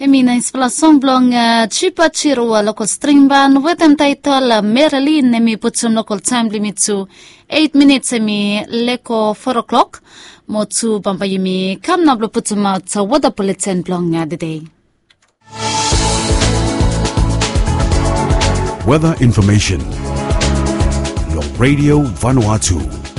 Emina inspiração blong chipa chiru local string ban wetem title Marilyn nemi putsum local time limit to 8 minutes emi leko 4 o'clock motu bambayimi kam nablo putsum out sa wada bulletin blong the day. Weather information. Your Radio Vanuatu.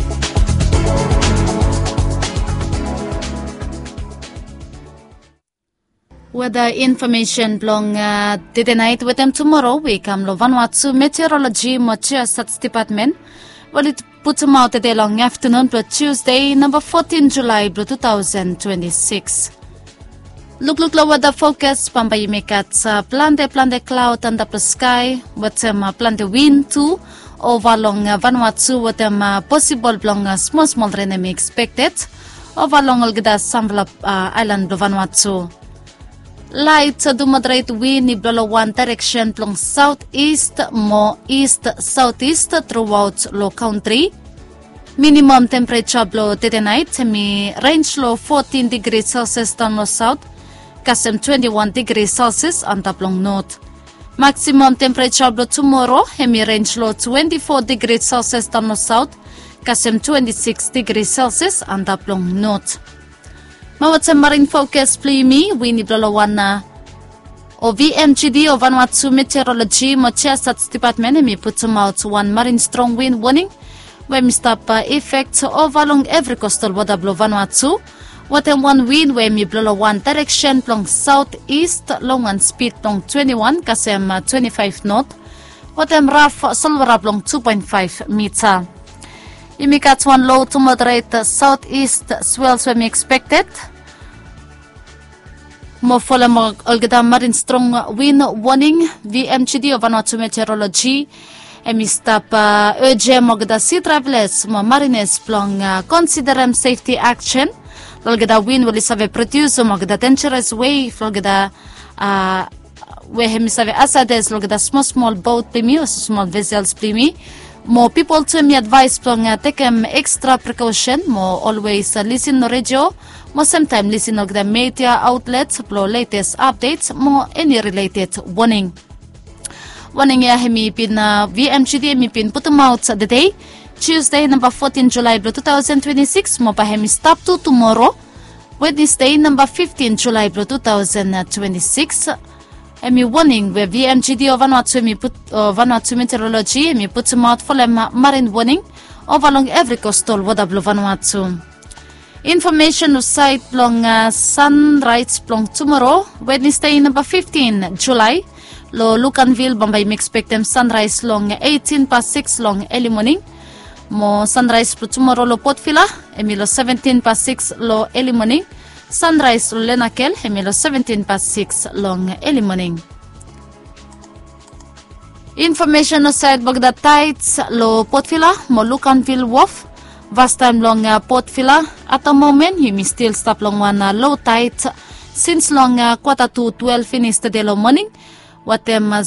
Weather information blong today night with them tomorrow we come lo Vanuatu meteorology mocha stats department. Well, it puts them out today long afternoon but Tuesday number 14 July 2026. Look la weather focus pambay mekat sa plante cloud and the sky with some plante wind too over long Vanuatu with them possible blong small rain expected over long algada samla island of Vanuatu. Light to moderate wind in one direction from southeast mo east southeast throughout low country. Minimum temperature below today night semi range low 14 degrees Celsius down low south, kasem 21 degrees Celsius on top long north. Maximum temperature below tomorrow semi range low 24 degrees Celsius down low south, kasem 26 degrees Celsius on top long north. Mawat sa marine focus plimi wini blalawan o VMGD o Vanuatu meteorology mocha stats department mi putsum out one marine strong wind warning where mi stop effects over along every coastal water below Vanuatu. What one wind where mi blalawan direction long southeast long one speed long 21 kasem 25 knot. What rough solver long 2.5 meter. Imikat one low to moderate southeast swells were expected. Mo fola mo algada marine strong wind warning VMGD of Vanuatu meteorology. Emi stop urge mogda sea travelers mo marines plong consider safety action. Algada wind will have produce mogda dangerous wave algada where hemi save asades algada small boat plimi or small vessels plimi. More people to me advise plong take extra precaution mo always listen no radio. Mo sometimes listen to the media outlets for latest updates mo any related warning. Warning ya hemi pin VMGD hemi pin put them out the day Tuesday number 14 July 2026 mo pa hemi stop to tomorrow Wednesday number 15 July 2026. Emi warning where VMGD of Vanuatu hemi put Vanuatu meteorology hemi put them out for marine warning over along every coastal water below Vanuatu. Information of site long sunrise long tomorrow Wednesday number 15 July lo Lucanville Bombay may expect them sunrise long 18:06 long early morning mo sunrise pro tomorrow lo Port Vila emilo 17:06 lo early morning sunrise lo Lenakel emilo 17:06 long early morning. Information of site Bagda tides lo Port Vila mo Lucanville Wharf. Vast time long Port Vila at the moment he may still stop long one low tide since long 11:45 in today low morning. What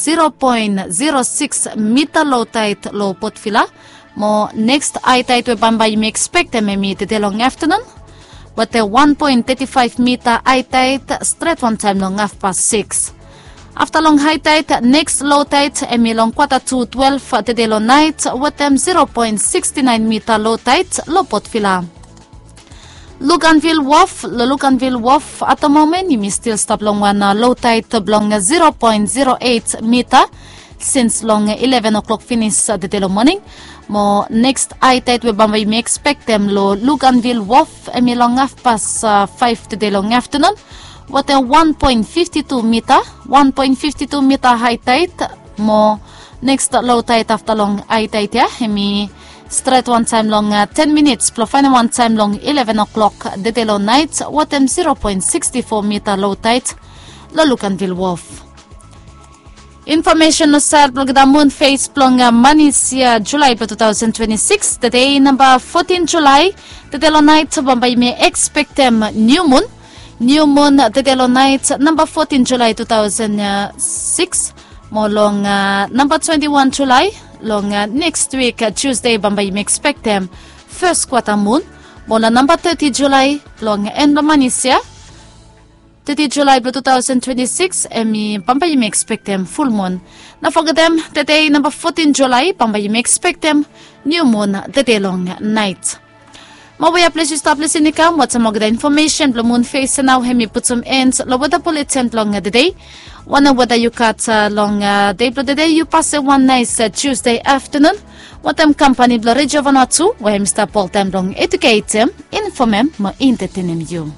0.06 meter low tide low Port Vila. Mo next high tide we bamba you may expect them today long afternoon. What 1.35 meter high tide straight one time long 6:30. After long high tide, next low tide, long 11:45 today low night, with them 0.69 meter low tide, low Port Vila. Lucanville Wharf, at the moment, you may still stop long one low tide, long 0.08 meter, since long 11 o'clock finish today low morning. Mo next high tide, we may expect them low Lucanville Wharf, long 5:30 today long afternoon. What a 1.52 meter high tide mo next low tide after long high tide ya hemi straight one time long 10 minutes plus final one time long 11 o'clock the day low night what 0.64 meter low tide lo Lucanville Wharf. Information no sir blog the moon face plong Manisia July 2026 the day number 14 July the day low night Bombay may expect them new moon the day night number 14 July 2006 mo long number 21 July long next week Tuesday Bombay may expect them first quarter moon mo la number 30 July long end Manisia Tete July 2026 emi pamba you may expect them full moon. Now forget them today number 14 July pamba you may expect them new moon tete long night. Mawaya please stop listening come what's among the information blue moon face now hemi put some ends lo weather bulletin long the day. One whether you cut long day but the day you pass one nice Tuesday afternoon. What them company blo Radio Vanuatu where Mr. Paul time long educate them inform them mo entertain you.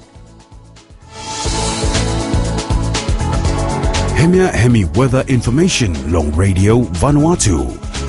Hemi weather information long Radio Vanuatu.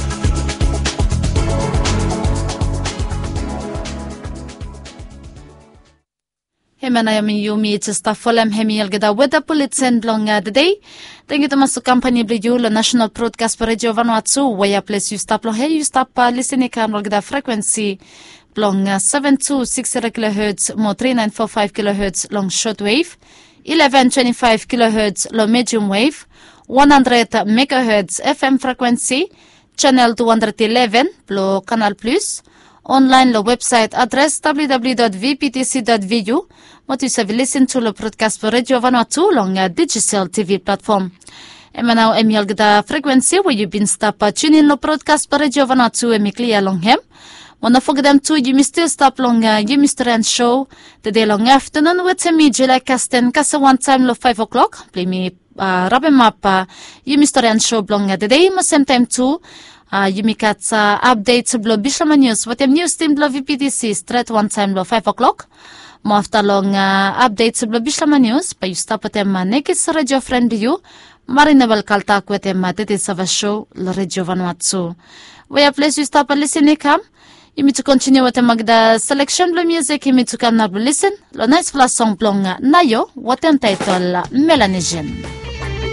Hemana yami yumi chesta folem hemi algada weather bulletin long the day. Thank you to masu company blue the National Broadcast for Radio Vanuatu where place you stop long here you stop listening kam algada frequency long 726 kHz mo 3945 kHz long shortwave. 1125 kHz low medium wave, 100 MHz FM frequency, channel 211 low Canal Plus, online low website address www.vptc.vu. What you have listened to the broadcast for Radio Vanuatu long digital TV platform. Now emi the frequency where you been stop tuning the broadcast for Radio Vanuatu emi clear long hem. Wanna forget them too, you still stop long, you Mr. and show the day long afternoon with me, July Casten, Casa one time lo 5 o'clock. Play me, Robin Map, you Mr. and show long the day, same time too. You make updates blo Bishlama News, what them news team blo VPTC, straight one time lo 5 o'clock. Mo after long, updates blo Bishlama News, but you stop at them, nekis radio friend you, Marinabel Kaltak with them, that is of a show, lo Radio Vanuatu. Where place you stop and listen, come. You need to continue with the Magda selection of music. You need to come now listen. Lo nice flash song plong na yo. What entitled Melanesian.